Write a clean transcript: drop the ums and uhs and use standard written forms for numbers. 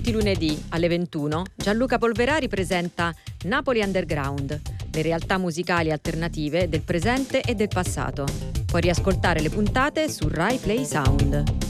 Tutti i lunedì alle 21 Gianluca Polverari presenta Napoli Underground, le realtà musicali alternative del presente e del passato. Puoi riascoltare le puntate su Rai Play Sound.